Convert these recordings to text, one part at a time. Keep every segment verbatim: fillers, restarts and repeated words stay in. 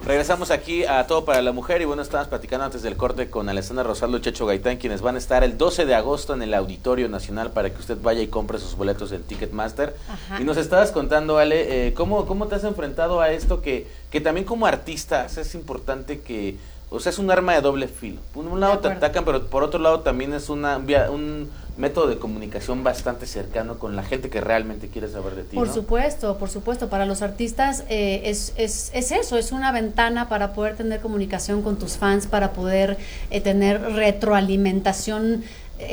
Regresamos aquí a Todo para la Mujer y bueno, estábamos platicando antes del corte con Alessandra Rosaldo y Checho Gaitán, quienes van a estar el doce de agosto en el Auditorio Nacional para que usted vaya y compre sus boletos en Ticketmaster. Ajá. Y nos estabas contando, Ale, eh, ¿cómo, cómo te has enfrentado a esto que, que también como artista es importante que, o sea, es un arma de doble filo? Por un lado te atacan, pero por otro lado también es una un método de comunicación bastante cercano con la gente que realmente quiere saber de ti, Por ¿no? supuesto, por supuesto. Para los artistas eh, es, es, es eso, es una ventana para poder tener comunicación con tus fans, para poder eh, tener retroalimentación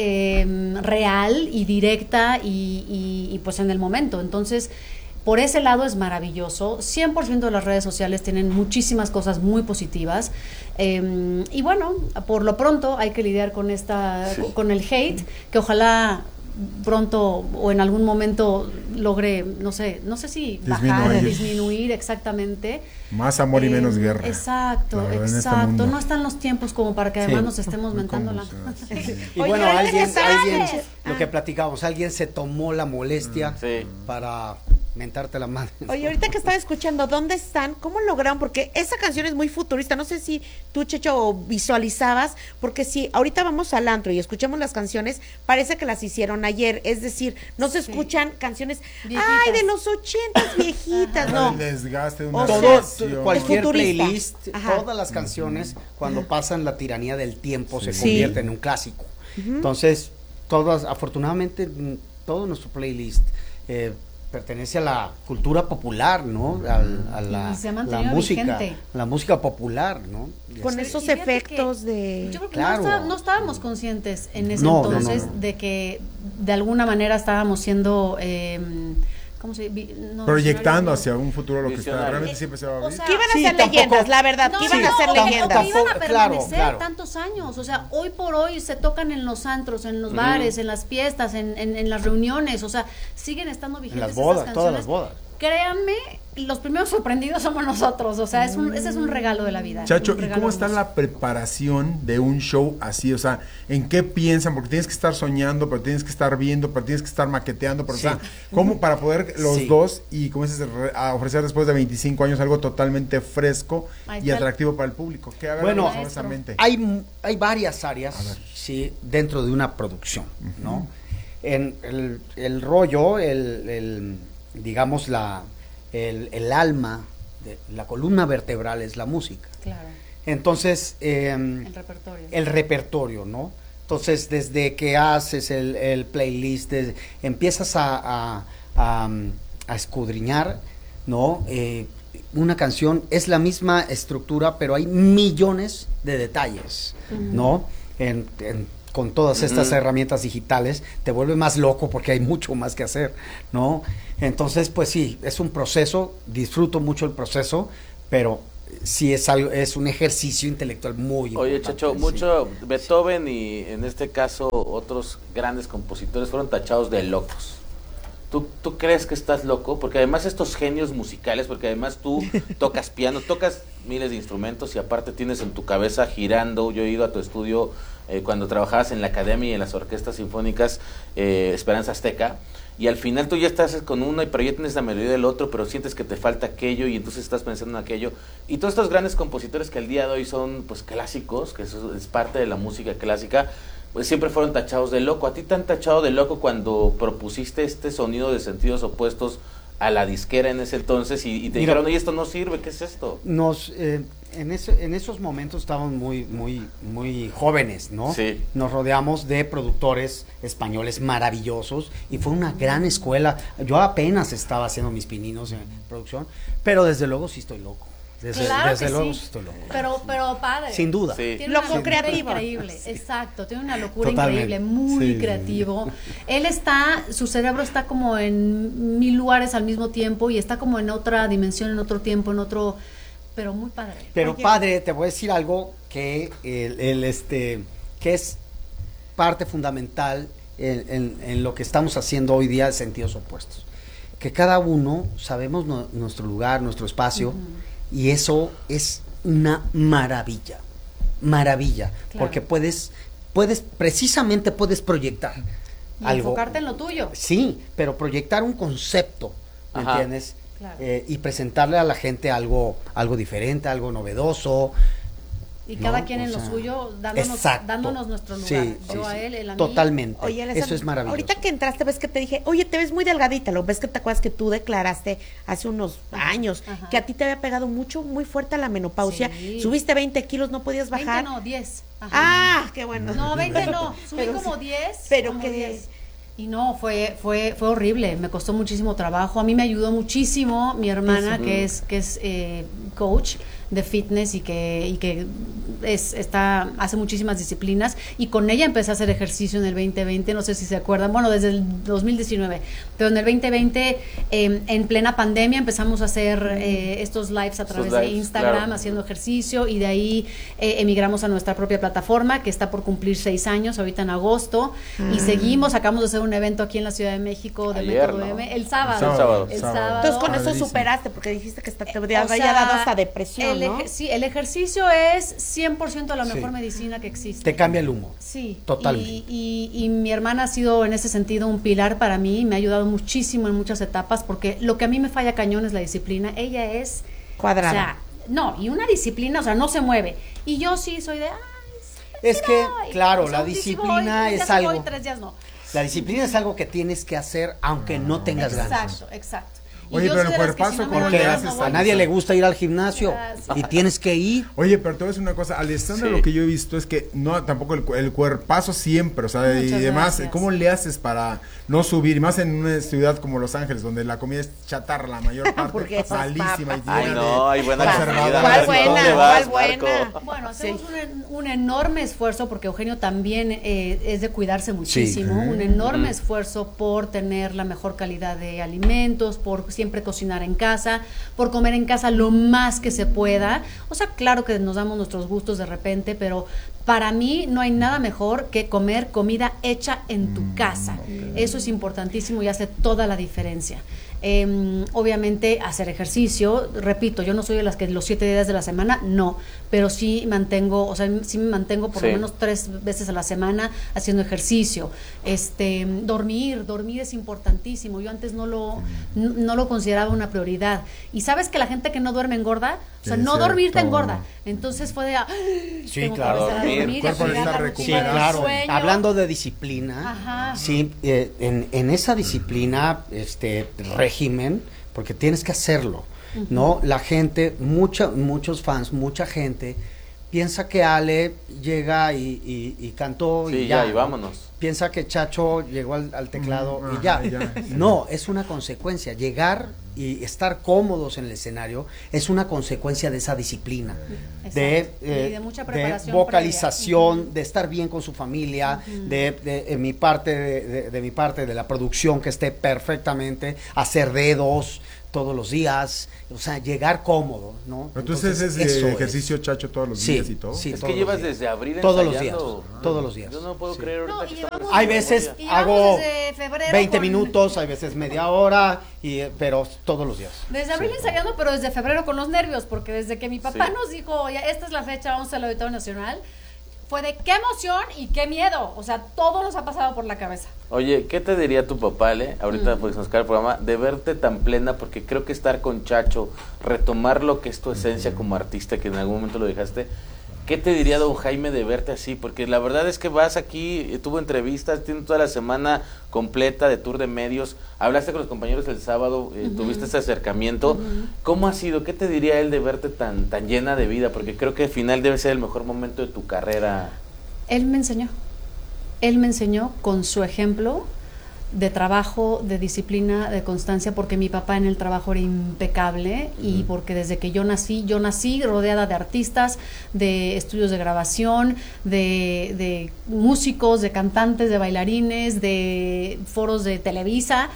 eh, real y directa y, y, y pues en el momento. Entonces, por ese lado es maravilloso. cien por ciento de las redes sociales tienen muchísimas cosas muy positivas. Eh, y bueno, por lo pronto hay que lidiar con esta, sí. con el hate, que ojalá pronto o en algún momento logre, no sé, no sé si disminuir. bajar, disminuir exactamente. Más amor y eh, menos guerra. Exacto, exacto. Este no están los tiempos como para que además sí. nos estemos mentando la... Y bueno, Oye, alguien, alguien, lo que platicamos, alguien se tomó la molestia sí. para mentarte la madre. Oye, ahorita que estaba escuchando, ¿dónde están? ¿Cómo lograron? Porque esa canción es muy futurista, no sé si tú, Checho, visualizabas, porque si ahorita vamos al antro y escuchamos las canciones, parece que las hicieron ayer, es decir, no se sí. escuchan canciones, viejitas. Ay, de los ochentas, viejitas, no. El desgaste de una o todo, cualquier playlist, Ajá. todas las canciones, uh-huh. cuando pasan la tiranía del tiempo, sí. se convierten sí. en un clásico. Uh-huh. Entonces, todas, afortunadamente, todo nuestro playlist eh, pertenece a la cultura popular, ¿no? A, a la, la música, vigente. la música popular, ¿no? Con sí, esos efectos de... Yo creo que claro. no, está, no estábamos conscientes en ese no, entonces no, no, no. de que de alguna manera estábamos siendo... Eh, ¿cómo se dice? No, proyectando hacia un futuro lo que está, realmente siempre se va a ver. O sea, que iban a sí, ser tampoco, leyendas, la verdad, no, que iban no, a ser no, leyendas. Que iban a permanecer claro, claro. tantos años, o sea, hoy por hoy se tocan en los antros, en los bares, mm. en las fiestas, en, en, en las reuniones, o sea, siguen estando vigentes en las bodas, esas todas las bodas. Créanme, los primeros sorprendidos somos nosotros, o sea, es un, ese es un regalo de la vida. Chacho, ¿y cómo hermoso. está la preparación de un show así? O sea, ¿en qué piensan? Porque tienes que estar soñando, pero tienes que estar viendo, pero tienes que estar maqueteando, pero sí. o sea, ¿cómo para poder los sí. dos y como dices, a ofrecer después de veinticinco años algo totalmente fresco Ahí y atractivo el... para el público? ¿Qué hagan bueno, mente? Hay, hay varias áreas, sí, dentro de una producción, uh-huh. ¿no? En el, el rollo, el, el digamos la el, el alma de la columna vertebral es la música. Claro. Entonces eh, el repertorio. El repertorio, ¿no? Entonces desde que haces el, el playlist desde, empiezas a, a, a, a escudriñar, ¿no? Eh, una canción es la misma estructura, pero hay millones de detalles, uh-huh. ¿no? En, en con todas estas uh-huh. herramientas digitales, te vuelve más loco porque hay mucho más que hacer, ¿no? Entonces, pues sí, es un proceso, disfruto mucho el proceso, pero sí es algo, es un ejercicio intelectual muy importante. Oye, Checho, sí. mucho Beethoven y en este caso otros grandes compositores fueron tachados de locos. ¿Tú, ¿Tú crees que estás loco? Porque además estos genios musicales, porque además tú tocas piano, tocas miles de instrumentos y aparte tienes en tu cabeza girando, yo he ido a tu estudio eh, cuando trabajabas en la academia y en las orquestas sinfónicas eh, Esperanza Azteca, y al final tú ya estás con uno, pero ya tienes la melodía del otro, pero sientes que te falta aquello y entonces estás pensando en aquello. Y todos estos grandes compositores que al día de hoy son pues clásicos, que eso es parte de la música clásica, pues siempre fueron tachados de loco. ¿A ti te han tachado de loco cuando propusiste este sonido de sentidos opuestos a la disquera en ese entonces y, y te Mira, dijeron, oye, esto no sirve, ¿qué es esto? Nos, eh, en, ese, en esos momentos estábamos muy, muy, muy jóvenes, ¿no? Sí. Nos rodeamos de productores españoles maravillosos y fue una gran escuela. Yo apenas estaba haciendo mis pininos en producción, pero desde luego sí estoy loco. Desde, claro desde que luego sí. estoy loco. Pero, pero padre. Sin duda. Sí. Tiene Loco una creativo. Increíble, sí. Exacto. Tiene una locura Totalmente. increíble, muy sí. creativo. Él está, su cerebro está como en mil lugares al mismo tiempo y está como en otra dimensión, en otro tiempo, en otro, pero muy padre. Pero Oye. padre, te voy a decir algo que el, el este, que es parte fundamental en, en, en lo que estamos haciendo hoy día de sentidos opuestos. Que cada uno sabemos no, nuestro lugar, nuestro espacio. Uh-huh. Y eso es una maravilla, maravilla, claro. Porque puedes, puedes, precisamente puedes proyectar y algo. Enfocarte en lo tuyo. Sí, pero proyectar un concepto, ¿me Ajá. entiendes? Claro. eh, y presentarle a la gente algo, algo diferente, algo novedoso. Y cada ¿no? quien O en lo sea, suyo, dándonos, exacto. dándonos nuestro lugar. Sí, Yo sí, a sí. él, él a mí. Totalmente. Oye, Alessandra, eso es maravilloso. ahorita que entraste, ves que te dije, oye, te ves muy delgadita, lo ves que te acuerdas que tú declaraste hace unos Ajá, años ajá. que a ti te había pegado mucho, muy fuerte a la menopausia. Sí. Subiste veinte kilos, no podías bajar. veinte no, diez. Ajá. Ah, qué bueno. No, veinte no, subí Pero como sí, diez. pero como que- diez. Y no, fue, fue, fue horrible, me costó muchísimo trabajo. A mí me ayudó muchísimo mi hermana, que es, que es eh, coach de fitness y que, y que es, está, hace muchísimas disciplinas. Y con ella empecé a hacer ejercicio en el veinte veinte, no sé si se acuerdan, bueno, desde el dos mil diecinueve. Pero en el veinte veinte, eh, en plena pandemia, empezamos a hacer eh, estos lives a través de lives, Instagram, claro. haciendo ejercicio, y de ahí eh, emigramos a nuestra propia plataforma, que está por cumplir seis años ahorita en agosto, y seguimos, acabamos de hacer un evento aquí en la Ciudad de México de Ayer, Método ¿no? M, el sábado, El sábado. el Sábado. sábado. Entonces con eso Padrísimo. superaste, porque dijiste que hasta te O había sea, dado hasta depresión, el ¿no? eje- sí, el ejercicio es cien por ciento la Sí. mejor medicina que existe. Te cambia el humo. Sí, Totalmente. Y, y, y mi hermana ha sido en ese sentido un pilar para mí, me ha ayudado muchísimo en muchas etapas, porque lo que a mí me falla cañón es la disciplina. Ella es Cuadrada. O sea, no, y una disciplina, o sea, no se mueve. Y yo sí soy de, ay, Es sí que, voy. claro, O sea, la un día sí disciplina voy, un día es sí algo. voy, tres días no. La disciplina es algo que tienes que hacer aunque no tengas ganas. Exacto, exacto. Y Oye, yo pero soy el de las que cuerpazo, si no me ¿cómo dan le Porque ganas, haces no a voy. nadie le gusta ir al gimnasio Gracias. y tienes que ir. Oye, pero te voy a decir una cosa, Alessandra, Sí. lo que yo he visto es que no, tampoco el, cu- el cuerpazo siempre, o sea, y Muchas demás, gracias. ¿cómo le haces para no subir? Y más en una ciudad como Los Ángeles, donde la comida es chatarra la mayor parte, Hamburguesas, malísima y papas. llena Ay, de no, hay buena conservadores. comida. ¿Cuál Marco, buena? ¿dónde vas, ¿Cuál Marco? buena? Bueno, Sí. hacemos un, en- un enorme esfuerzo, porque Eugenio también eh, es de cuidarse muchísimo, Sí. un enorme esfuerzo por tener la mejor calidad de alimentos, por siempre cocinar en casa, por comer en casa lo más que se pueda. O sea, claro que nos damos nuestros gustos de repente, pero para mí no hay nada mejor que comer comida hecha en tu casa. Eso es importantísimo y hace toda la diferencia. Eh, obviamente hacer ejercicio, repito, yo no soy de las que los siete días de la semana, no, pero sí mantengo, o sea, sí me mantengo por Sí. lo menos tres veces a la semana haciendo ejercicio. Este, dormir, dormir es importantísimo. Yo antes no lo, no, no lo consideraba una prioridad. Y sabes que la gente que no duerme engorda, o sea, Sí, no cierto. dormir te engorda. Entonces fue de, ah, Sí, tengo que claro. empezar a Dormir, dormir, el cuerpo a cuidar necesita la Sí, rutina del recuperarse. claro. sueño. Hablando de disciplina, Ajá. sí, eh, en, en esa disciplina, este régimen, porque tienes que hacerlo, ¿no? La gente, mucha, muchos fans, mucha gente piensa que Ale llega y, y, y cantó Sí, y ya, ya, y ¿no? vámonos. Piensa que Chacho llegó al, al teclado Mm, y ya. ajá, y ya, sí. No, es una consecuencia. Llegar y estar cómodos en el escenario es una consecuencia de esa disciplina. De, Exacto. Y de mucha preparación vocalización, previa. de estar bien con su familia, de, de, de mi parte, de, de- de mi parte de la producción que esté perfectamente, hacer dedos todos los días, o sea, llegar cómodo, ¿no? Pero tú haces Entonces, ese eso es. ejercicio, Chacho, todos los Sí, días y todo. sí. Es todos que los llevas días. desde abril Todos los ensayando. días, todos los días. Yo no puedo Sí. creer ahorita No, que y estamos llevamos- en Hay veces Y llevamos hago desde febrero veinte con- minutos, hay veces media hora, y, eh, pero todos los días. Desde abril ensayando, pero desde febrero con los nervios, porque desde que mi papá Sí. nos dijo, ya esta es la fecha, vamos al Auditorio Nacional, fue de qué emoción y qué miedo. O sea, todo nos ha pasado por la cabeza. Oye, ¿qué te diría tu papá, Le? Ahorita Mm. pues nos cae el programa, de verte tan plena, porque creo que estar con Chacho, retomar lo que es tu esencia como artista, que en algún momento lo dejaste, ¿qué te diría don Jaime de verte así? Porque la verdad es que vas aquí, eh, tuvo entrevistas, tiene toda la semana completa de tour de medios, hablaste con los compañeros el sábado, eh, tuviste ese acercamiento. ¿Cómo ha sido? ¿Qué te diría él de verte tan, tan llena de vida? Porque creo que al final debe ser el mejor momento de tu carrera. Él me enseñó. Él me enseñó con su ejemplo de trabajo, de disciplina, de constancia, porque mi papá en el trabajo era impecable y porque desde que yo nací, yo nací rodeada de artistas, de estudios de grabación, de, de músicos, de cantantes, de bailarines, de foros de Televisa.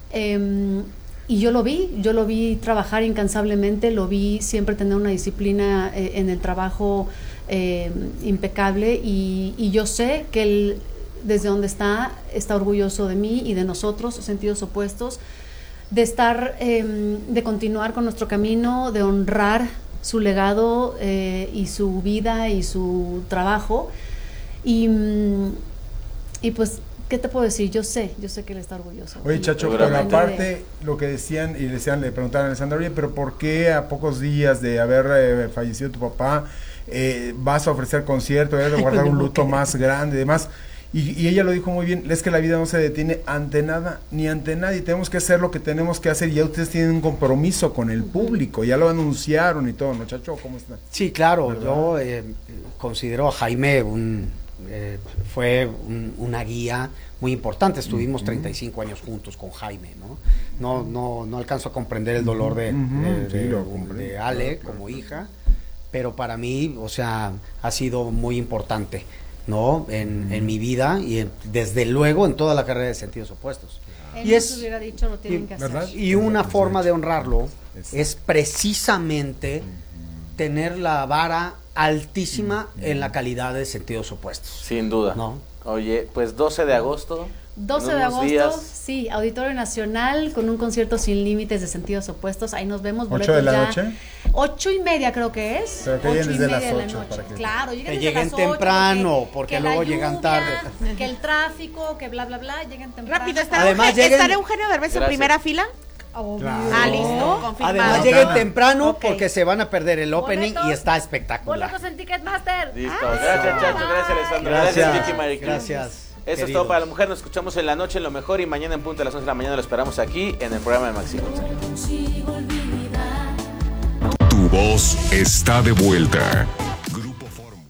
Eh, y yo lo vi, yo lo vi trabajar incansablemente, lo vi siempre tener una disciplina eh, en el trabajo eh, impecable y, y yo sé que él, desde donde está, está orgulloso de mí y de nosotros, sentidos opuestos, de estar, eh, de continuar con nuestro camino, de honrar su legado eh, y su vida y su trabajo. Y, mm, y pues ¿qué te puedo decir? Yo sé, yo sé que él está orgulloso. Oye, Chacho, pero aparte lo que decían y decían, le preguntaban a Alessandra, oye, pero ¿por qué a pocos días de haber eh, fallecido tu papá eh, vas a ofrecer concierto, vas a guardar un luto más grande y demás? Y, y ella lo dijo muy bien, es que la vida no se detiene ante nada, ni ante nadie, tenemos que hacer lo que tenemos que hacer y ya ustedes tienen un compromiso con el público, ya lo anunciaron y todo, ¿no, Chacho? ¿Cómo está? Sí, claro, ¿verdad? Yo eh, considero a Jaime un, eh, fue un, una guía muy importante, estuvimos uh-huh. treinta y cinco años juntos con Jaime, ¿no? No, no, no alcanzo a comprender el dolor de, uh-huh. de, de, de, de Ale como hija, pero para mí, o sea, ha sido muy importante, ¿no? En, mm. en mi vida y en, desde luego en toda la carrera de Sentidos Opuestos. Él y es hubiera dicho, lo tienen y, que hacer. Y una forma de honrarlo es precisamente mm. tener la vara altísima mm. en la calidad de Sentidos Opuestos. Sin duda. ¿No? Oye, pues doce de agosto. doce de agosto, días. Sí, Auditorio Nacional con un concierto sin límites de Sentidos Opuestos. Ahí nos vemos. ¿Ocho de la ya. noche? Ocho y media creo que es. Pero que ocho lleguen y desde media las de la ocho. noche. Para que claro, lleguen, que desde lleguen las ocho, temprano, que, porque que luego lluvia, llegan tarde. Que el tráfico, que bla, bla, bla, lleguen temprano. Rápido, ¿estará, Además, Eugenio, lleguen... ¿estará Eugenio Derbez en primera fila? Oh, claro. Ah, listo, confirmado. Además lleguen temprano Okay. porque se van a perder el opening Boletos, y está espectacular. Boletos en Ticketmaster. Listo. Ah, Gracias, Chacho. Gracias, Alessandra. Gracias, Gracias, Vicky Maricruz. gracias. Eso queridos. es todo para la mujer. Nos escuchamos en la noche en lo mejor y mañana en punto de las once de la mañana lo esperamos aquí en el programa de Maxi González. Tu voz está de vuelta. Grupo Fórmula.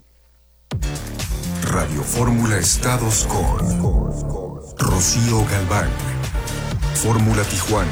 Radio Fórmula Estados con Rocío Galván. Fórmula Tijuana.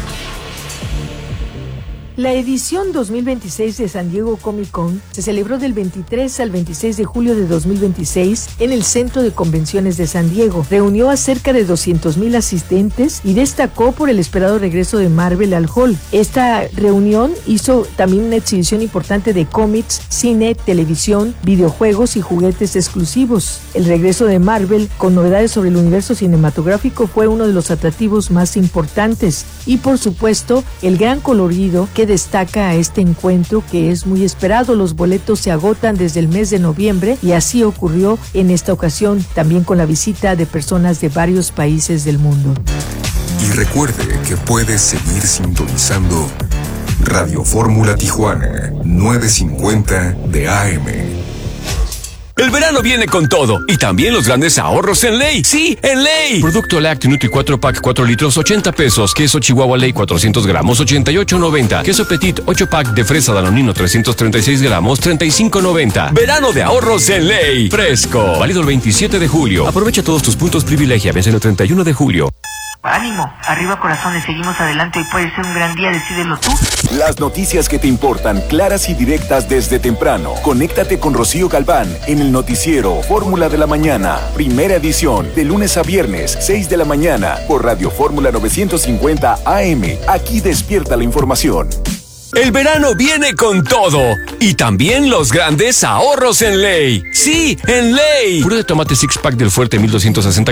La edición dos mil veintiséis de San Diego Comic Con se celebró del veintitrés al veintiséis de julio de dos mil veintiséis en el Centro de Convenciones de San Diego. Reunió a cerca de doscientos mil asistentes y destacó por el esperado regreso de Marvel al hall. Esta reunión hizo también una exhibición importante de cómics, cine, televisión, videojuegos y juguetes exclusivos. El regreso de Marvel, con novedades sobre el universo cinematográfico, fue uno de los atractivos más importantes. Y por supuesto, el gran colorido que destaca a este encuentro, que es muy esperado. Los boletos se agotan desde el mes de noviembre y así ocurrió en esta ocasión, también con la visita de personas de varios países del mundo. Y recuerde que puede seguir sintonizando Radio Fórmula Tijuana nueve cincuenta de A M. El verano viene con todo y también los grandes ahorros en Ley. ¡Sí, en Ley! Producto Lácteo Nutri cuatro pack cuatro litros, ochenta pesos. Queso Chihuahua Ley cuatrocientos gramos, ochenta y ocho noventa. Queso Petit ocho pack de fresa Danonino trescientos treinta y seis gramos, treinta y cinco noventa. Verano de ahorros en Ley. Fresco. Válido el veintisiete de julio. Aprovecha todos tus puntos privilegia. Vence el treinta y uno de julio. Ánimo, arriba corazones, seguimos adelante y puede ser un gran día, decídelo tú. Las noticias que te importan, claras y directas desde temprano. Conéctate con Rocío Galván en el noticiero Fórmula de la Mañana, primera edición, de lunes a viernes, seis de la mañana, por Radio Fórmula novecientos cincuenta A M. Aquí despierta la información. El verano viene con todo y también los grandes ahorros en Ley. Sí, en Ley. Puré de tomate six pack del Fuerte mil doscientos sesenta